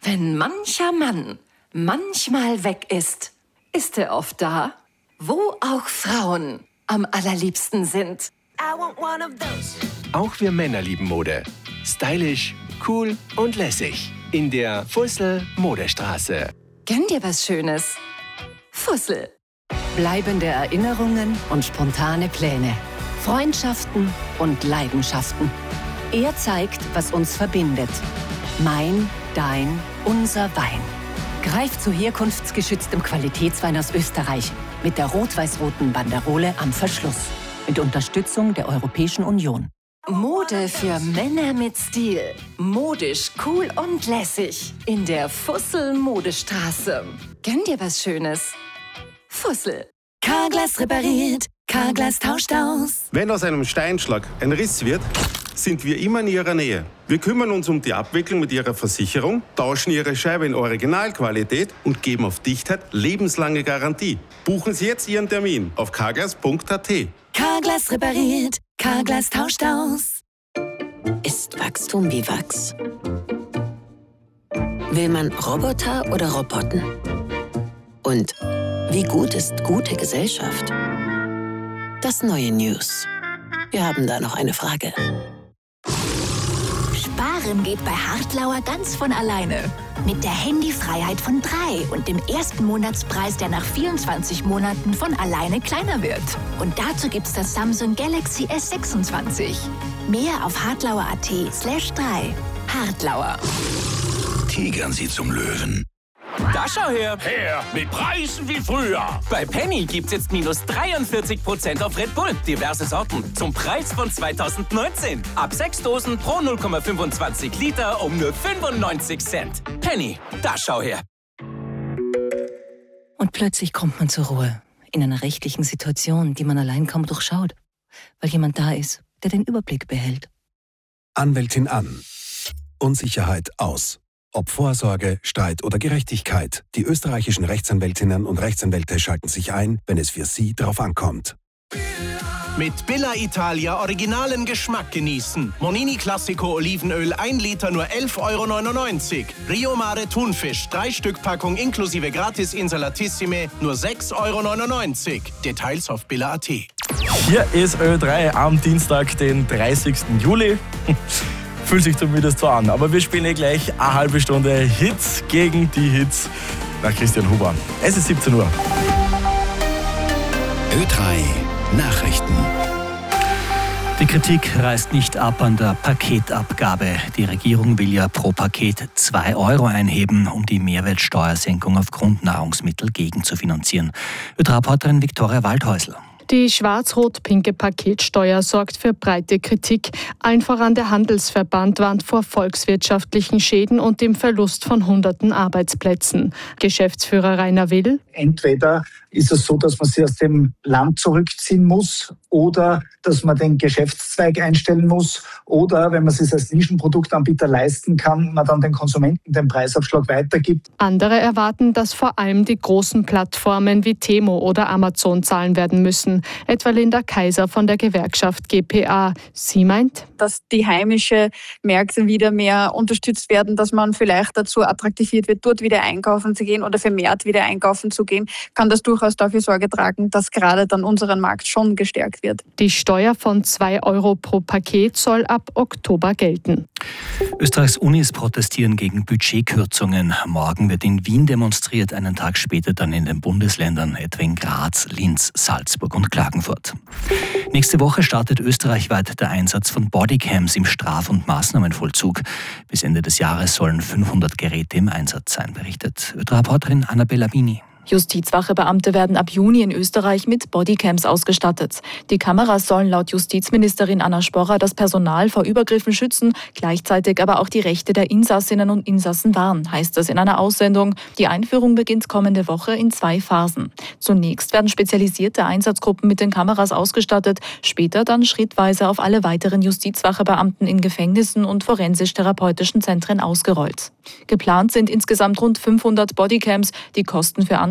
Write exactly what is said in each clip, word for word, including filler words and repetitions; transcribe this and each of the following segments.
Wenn mancher Mann manchmal weg ist, ist er oft da, wo auch Frauen am allerliebsten sind. Auch wir Männer lieben Mode. Stylisch, cool und lässig. In der Fussel Modestraße. Gönn dir was Schönes. Fussel. Bleibende Erinnerungen und spontane Pläne. Freundschaften und Leidenschaften. Er zeigt, was uns verbindet. Mein, dein, unser Wein. Greif zu herkunftsgeschütztem Qualitätswein aus Österreich mit der rot-weiß-roten Banderole am Verschluss. Mit Unterstützung der Europäischen Union. Mode für Männer mit Stil. Modisch, cool und lässig. In der Fussel Modestraße. Gönn dir was Schönes. Fussel. Carglass repariert, Carglass tauscht aus. Wenn aus einem Steinschlag ein Riss wird, sind wir immer in Ihrer Nähe. Wir kümmern uns um die Abwicklung mit Ihrer Versicherung, tauschen Ihre Scheibe in Originalqualität und geben auf Dichtheit lebenslange Garantie. Buchen Sie jetzt Ihren Termin auf carglass punkt a t. Carglass repariert, Carglass tauscht aus. Ist Wachstum wie Wachs? Will man Roboter oder Roboten? Und wie gut ist gute Gesellschaft? Das neue News. Wir haben da noch eine Frage. Sparen geht bei Hartlauer ganz von alleine. Mit der Handyfreiheit von drei und dem ersten Monatspreis, der nach vierundzwanzig Monaten von alleine kleiner wird. Und dazu gibt's das Samsung Galaxy S sechsundzwanzig. Mehr auf hartlauer.at slash drei. Hartlauer. Tigern Sie zum Löwen. Da schau her! Her, mit Preisen wie früher. Bei Penny gibt's jetzt minus dreiundvierzig Prozent auf Red Bull. Diverse Sorten zum Preis von zweitausendneunzehn. Ab sechs Dosen pro null Komma fünfundzwanzig Liter um nur fünfundneunzig Cent. Penny, da schau her! Und plötzlich kommt man zur Ruhe. In einer rechtlichen Situation, die man allein kaum durchschaut. Weil jemand da ist, der den Überblick behält. Anwältin an. Unsicherheit aus. Ob Vorsorge, Streit oder Gerechtigkeit, die österreichischen Rechtsanwältinnen und Rechtsanwälte schalten sich ein, wenn es für sie drauf ankommt. Mit Billa Italia originalen Geschmack genießen. Monini Classico Olivenöl ein Liter nur elf Euro neunundneunzig. Rio Mare Thunfisch drei Stück Packung inklusive Gratis Insalatissime nur sechs Euro neunundneunzig. Details auf billa punkt at. Hier ist Ö drei am Dienstag, den dreißigsten Juli. Fühlt sich zumindest so an. Aber wir spielen eh gleich eine halbe Stunde Hits gegen die Hits nach Christian Huber. Es ist siebzehn Uhr. Ö drei Nachrichten. Die Kritik reißt nicht ab an der Paketabgabe. Die Regierung will ja pro Paket zwei Euro einheben, um die Mehrwertsteuersenkung auf Grundnahrungsmittel gegenzufinanzieren. Ö drei-Reporterin Viktoria Waldhäusl. Die schwarz-rot-pinke Paketsteuer sorgt für breite Kritik. Allen voran der Handelsverband warnt vor volkswirtschaftlichen Schäden und dem Verlust von hunderten Arbeitsplätzen. Geschäftsführer Rainer Will: Entweder ist es so, dass man sich aus dem Land zurückziehen muss oder dass man den Geschäftszweig einstellen muss oder, wenn man es sich als Nischenproduktanbieter leisten kann, man dann den Konsumenten den Preisabschlag weitergibt. Andere erwarten, dass vor allem die großen Plattformen wie Temo oder Amazon zahlen werden müssen. Etwa Linda Kaiser von der Gewerkschaft G P A. Sie meint, dass die heimischen Märkte wieder mehr unterstützt werden, dass man vielleicht dazu attraktiviert wird, dort wieder einkaufen zu gehen oder vermehrt wieder einkaufen zu gehen, kann das durchaus dafür Sorge tragen, dass gerade dann unseren Markt schon gestärkt wird. Die Steuer von zwei Euro pro Paket soll ab Oktober gelten. Österreichs Unis protestieren gegen Budgetkürzungen. Morgen wird in Wien demonstriert, einen Tag später dann in den Bundesländern, etwa in Graz, Linz, Salzburg und Klagenfurt. Nächste Woche startet österreichweit der Einsatz von Bodycams im Straf- und Maßnahmenvollzug. Bis Ende des Jahres sollen fünfhundert Geräte im Einsatz sein, berichtet Ö drei-Reporterin Annabella Bini. Justizwachebeamte werden ab Juni in Österreich mit Bodycams ausgestattet. Die Kameras sollen laut Justizministerin Anna Sporrer das Personal vor Übergriffen schützen, gleichzeitig aber auch die Rechte der Insassinnen und Insassen wahren, heißt es in einer Aussendung. Die Einführung beginnt kommende Woche in zwei Phasen. Zunächst werden spezialisierte Einsatzgruppen mit den Kameras ausgestattet, später dann schrittweise auf alle weiteren Justizwachebeamten in Gefängnissen und forensisch-therapeutischen Zentren ausgerollt. Geplant sind insgesamt rund fünfhundert Bodycams, die Kosten für Anstalten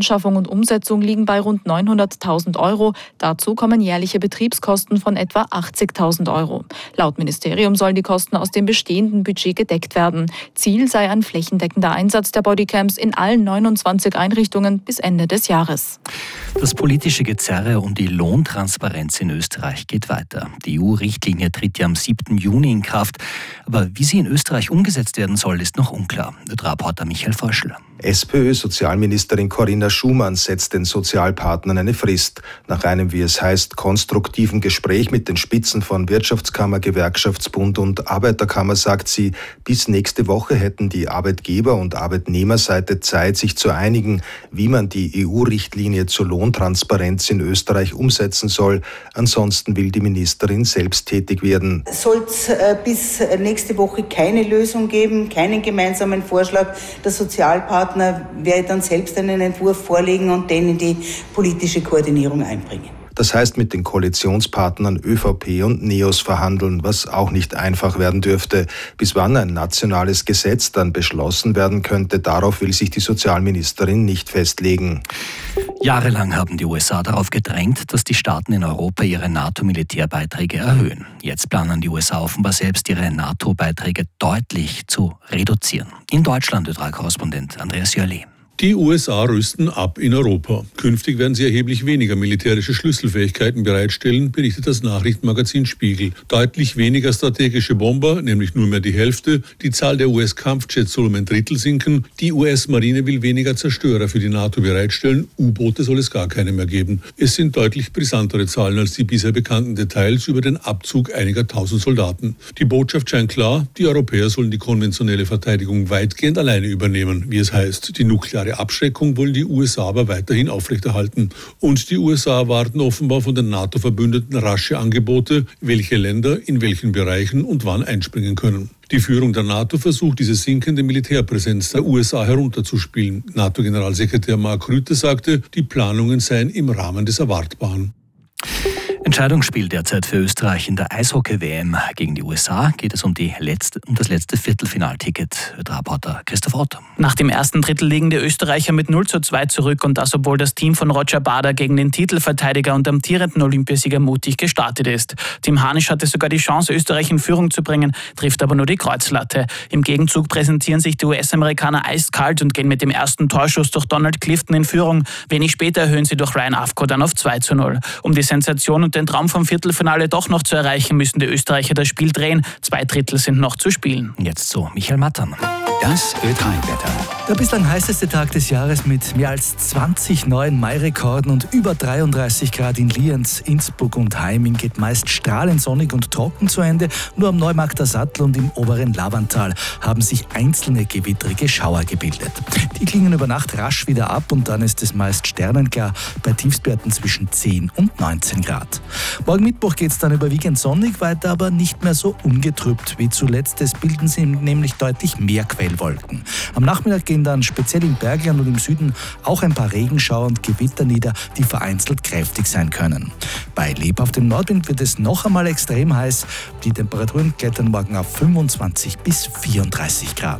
Anschaffung und Umsetzung liegen bei rund neunhunderttausend Euro. Dazu kommen jährliche Betriebskosten von etwa achtzigtausend Euro. Laut Ministerium sollen die Kosten aus dem bestehenden Budget gedeckt werden. Ziel sei ein flächendeckender Einsatz der Bodycams in allen neunundzwanzig Einrichtungen bis Ende des Jahres. Das politische Gezerre um die Lohntransparenz in Österreich geht weiter. Die E U-Richtlinie tritt ja am siebten Juni in Kraft. Aber wie sie in Österreich umgesetzt werden soll, ist noch unklar. Reporter Michael Forschl. SPÖ-Sozialministerin Corinna Schumann setzt den Sozialpartnern eine Frist. Nach einem, wie es heißt, konstruktiven Gespräch mit den Spitzen von Wirtschaftskammer, Gewerkschaftsbund und Arbeiterkammer sagt sie, bis nächste Woche hätten die Arbeitgeber- und Arbeitnehmerseite Zeit, sich zu einigen, wie man die E U-Richtlinie zur Lohntransparenz in Österreich umsetzen soll. Ansonsten will die Ministerin selbst tätig werden. Soll es äh, bis nächste Woche keine Lösung geben, keinen gemeinsamen Vorschlag der Sozialpartner, werde dann selbst einen Entwurf vorlegen und den in die politische Koordinierung einbringen. Das heißt, mit den Koalitionspartnern ÖVP und NEOS verhandeln, was auch nicht einfach werden dürfte. Bis wann ein nationales Gesetz dann beschlossen werden könnte, darauf will sich die Sozialministerin nicht festlegen. Jahrelang haben die U S A darauf gedrängt, dass die Staaten in Europa ihre NATO-Militärbeiträge erhöhen. Jetzt planen die U S A offenbar selbst, ihre NATO-Beiträge deutlich zu reduzieren. In Deutschland, Ö drei-Korrespondent Andreas Jörli. Die U S A rüsten ab in Europa. Künftig werden sie erheblich weniger militärische Schlüsselfähigkeiten bereitstellen, berichtet das Nachrichtenmagazin Spiegel. Deutlich weniger strategische Bomber, nämlich nur mehr die Hälfte. Die Zahl der U S-Kampfjets soll um ein Drittel sinken. Die U S-Marine will weniger Zerstörer für die NATO bereitstellen. U-Boote soll es gar keine mehr geben. Es sind deutlich brisantere Zahlen als die bisher bekannten Details über den Abzug einiger tausend Soldaten. Die Botschaft scheint klar, die Europäer sollen die konventionelle Verteidigung weitgehend alleine übernehmen, wie es heißt. Die nukleare Abschreckung wollen die U S A aber weiterhin aufrechterhalten. Und die U S A erwarten offenbar von den NATO-Verbündeten rasche Angebote, welche Länder in welchen Bereichen und wann einspringen können. Die Führung der NATO versucht, diese sinkende Militärpräsenz der U S A herunterzuspielen. NATO-Generalsekretär Mark Rutte sagte, die Planungen seien im Rahmen des Erwartbaren. Entscheidungsspiel derzeit für Österreich in der Eishockey-W M. Gegen die U S A geht es um, die letzte, um das letzte Viertelfinalticket. Der Reporter Christoph Ott. Nach dem ersten Drittel liegen die Österreicher mit null zu zwei zurück und das, obwohl das Team von Roger Bader gegen den Titelverteidiger und amtierenden Olympiasieger mutig gestartet ist. Tim Hanisch hatte sogar die Chance, Österreich in Führung zu bringen, trifft aber nur die Kreuzlatte. Im Gegenzug präsentieren sich die U S-Amerikaner eiskalt und gehen mit dem ersten Torschuss durch Donald Clifton in Führung. Wenig später erhöhen sie durch Ryan Afko dann auf zwei zu null. Um die Sensation und den Traum vom Viertelfinale doch noch zu erreichen, müssen die Österreicher das Spiel drehen. Zwei Drittel sind noch zu spielen. Jetzt so Michael Mattern. Das Ö drei Wetter. Der bislang heißeste Tag des Jahres mit mehr als zwanzig neuen Mai-Rekorden und über dreiunddreißig Grad in Lienz, Innsbruck und Heiming geht meist strahlend sonnig und trocken zu Ende. Nur am Neumarkter Sattel und im oberen Lavantal haben sich einzelne gewittrige Schauer gebildet. Die klingen über Nacht rasch wieder ab und dann ist es meist sternenklar bei Tiefstwerten zwischen zehn und neunzehn Grad. Morgen Mittwoch geht es dann überwiegend sonnig weiter, aber nicht mehr so ungetrübt wie zuletzt. Es bilden sich nämlich deutlich mehr Quellwolken. Am Nachmittag gehen dann speziell im Bergland und im Süden auch ein paar Regenschauer und Gewitter nieder, die vereinzelt kräftig sein können. Bei lebhaftem Nordwind wird es noch einmal extrem heiß. Die Temperaturen klettern morgen auf fünfundzwanzig bis vierunddreißig Grad.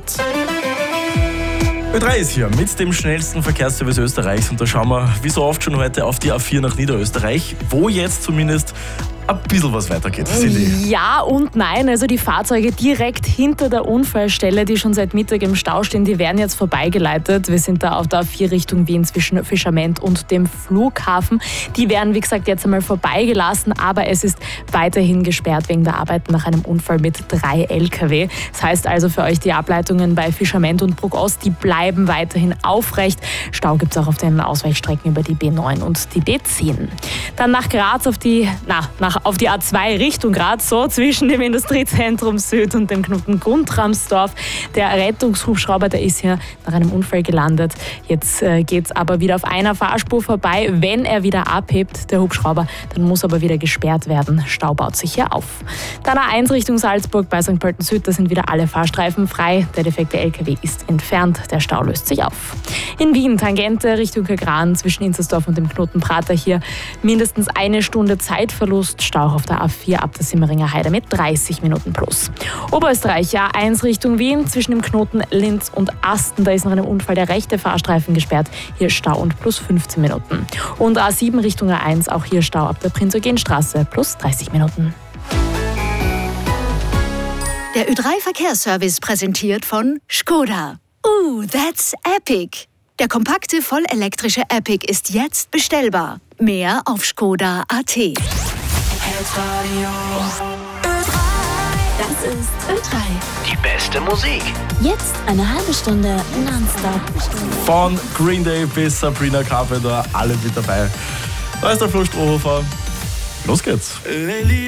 Ö drei ist hier mit dem schnellsten Verkehrsservice Österreichs und da schauen wir wie so oft schon heute auf die A vier nach Niederösterreich, wo jetzt zumindest ein bisschen was weitergeht. Ja und nein, also die Fahrzeuge direkt hinter der Unfallstelle, die schon seit Mittag im Stau stehen, die werden jetzt vorbeigeleitet. Wir sind da auf der A vier Richtung Wien zwischen Fischament und dem Flughafen. Die werden, wie gesagt, jetzt einmal vorbeigelassen, aber es ist weiterhin gesperrt wegen der Arbeiten nach einem Unfall mit drei L K W. Das heißt also für euch, die Ableitungen bei Fischament und Bruck Ost, die bleiben weiterhin aufrecht. Stau gibt es auch auf den Ausweichstrecken über die B neun und die B zehn. Dann nach Graz auf die, na, nach auf die A zwei Richtung Graz, so zwischen dem Industriezentrum Süd und dem Knoten Guntramsdorf. Der Rettungshubschrauber, der ist hier nach einem Unfall gelandet. Jetzt äh, geht es aber wieder auf einer Fahrspur vorbei. Wenn er wieder abhebt, der Hubschrauber, dann muss aber wieder gesperrt werden. Stau baut sich hier auf. Dann A eins Richtung Salzburg bei Sankt Pölten Süd, da sind wieder alle Fahrstreifen frei. Der defekte L K W ist entfernt, der Stau löst sich auf. In Wien, Tangente Richtung Kagran zwischen Inzersdorf und dem Knoten Prater hier mindestens eine Stunde Zeitverlust. Stau auf der A vier ab der Simmeringer Heide mit dreißig Minuten plus. Oberösterreich, A eins Richtung Wien, zwischen dem Knoten Linz und Asten, da ist nach einem Unfall der rechte Fahrstreifen gesperrt. Hier Stau und plus fünfzehn Minuten. Und A sieben Richtung A eins, auch hier Stau ab der Prinz-Eugen-Straße plus dreißig Minuten. Der Ö drei Verkehrsservice präsentiert von Skoda. Uh, that's epic! Der kompakte, vollelektrische Epic ist jetzt bestellbar. Mehr auf skoda punkt at. Das ist Ö drei. Die beste Musik. Jetzt eine halbe Stunde nonstop. Von Green Day bis Sabrina Carpenter, alle mit dabei. Da ist der Flo Strohhofer. Los geht's.